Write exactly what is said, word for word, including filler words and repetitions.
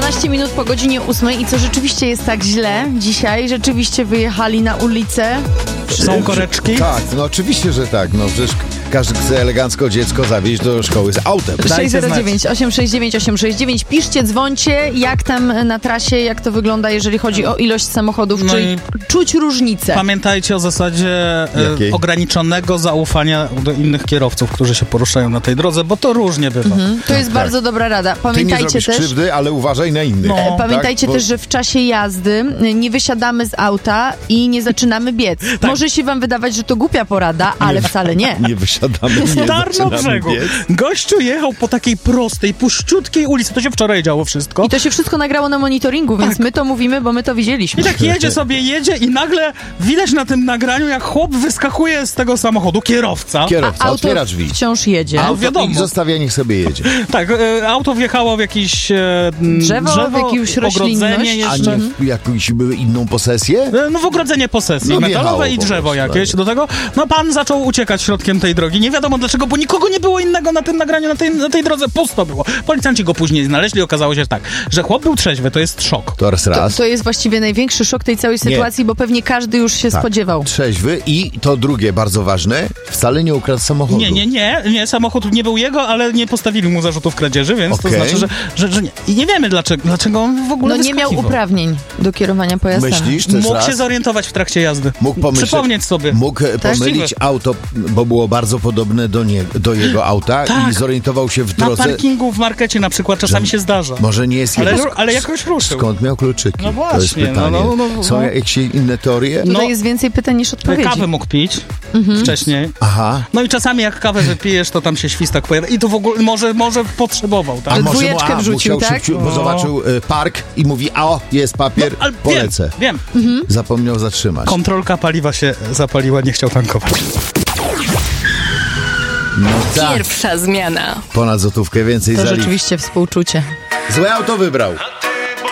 dwanaście minut po godzinie ósmej i co rzeczywiście jest tak źle dzisiaj? Rzeczywiście wyjechali na ulicę? Są koreczki? Tak, no oczywiście, że tak. No przecież każdy chce elegancko dziecko zawieźć do szkoły z autem. sześć zero dziewięć, osiem sześć dziewięć, osiem sześć dziewięć. Piszcie, dzwońcie, jak tam na trasie, jak to wygląda, jeżeli chodzi o ilość samochodów, No czyli czuć różnicę. Pamiętajcie o zasadzie e, ograniczonego zaufania do innych kierowców, którzy się poruszają na tej drodze, bo to różnie bywa. Mhm, to jest tak. bardzo dobra rada. Pamiętajcie Ty nie zrobisz też, krzywdy, ale uważaj na innych. No. Pamiętajcie tak? też, że w czasie jazdy nie wysiadamy z auta i nie zaczynamy biec. Tak. Może się wam wydawać, że to głupia porada, ale wcale nie. Nie wysiadamy, nie zaczynamy Tarnobrzegu. biec. Gościu jechał po takiej prostej, puszczutkiej ulicy. To się wczoraj działo wszystko. I to się wszystko nagrało na monitoringu, więc Tak. my to mówimy, bo my to widzieliśmy. I tak jedzie sobie, jedzie i nagle widać na tym nagraniu, jak chłop wyskakuje z tego samochodu, kierowca. Kierowca, A otwiera auto drzwi. wciąż jedzie. A wiadomo. I zostawia, niech sobie jedzie. Tak, e, auto wjechało w jakieś e, Drzewo, drzewo, w jakąś ogrodzenie roślinność. A jeszcze. nie w jakąś były inną posesję? E, No w ogrodzenie posesji No, metalowe wjechało i po drzewo prostu, jakieś. tak. Do tego, no pan zaczął uciekać środkiem tej drogi. Nie wiadomo dlaczego, bo nikogo nie było innego na tym nagraniu, na tej, na tej drodze. Pusto było. Policjanci go później znaleźli. Okazało się, że tak, że chłop był trzeźwy, to jest szok. To raz To, raz. to jest właściwie największy szok tej całej sytuacji, bo pewnie każdy już się Tak. spodziewał. Trzeźwy i to drugie, bardzo ważne, wcale nie ukradł samochodu. Nie, nie, nie, nie, samochód nie był jego, ale nie postawili mu zarzutów kradzieży, więc to Okej. znaczy, że, że, że nie. I nie wiemy dlaczego, dlaczego on w ogóle No nie miał wyskakiwał. uprawnień do kierowania pojazdem. Myślisz też Mógł raz? się zorientować w trakcie jazdy. Mógł pomyśleć, Przypomnieć sobie. Mógł e, Tak? pomylić auto, bo było bardzo podobne do, nie, do jego auta Tak. i zorientował się w Na drodze. parkingu w markecie na przykład czasami się zdarza. Może nie jest Ale, jego. ru- ale jakoś ruszył. Skąd miał kluczyki? No To jest właśnie, pytanie. no, no, no, Są no. jakieś inne teorie? Tutaj No. jest więcej pytań niż odpowiedzi. Kawę mógł pić wcześniej. Aha. No i czasami jak kawę wypijesz, to tam się świstak pojawia. I to w ogóle może, może potrzebował, tak? A może dwójeczkę mu, a, wrzucił, musiał tak? szybciu, bo O. zobaczył y, park i mówi, a o, jest papier, Ale polecę. Wiem, wiem. Zapomniał zatrzymać. Kontrolka paliwa się zapaliła, nie chciał tankować. No tak, Pierwsza zmiana. ponad złotówkę więcej To za litr. rzeczywiście współczucie. Złe auto wybrał.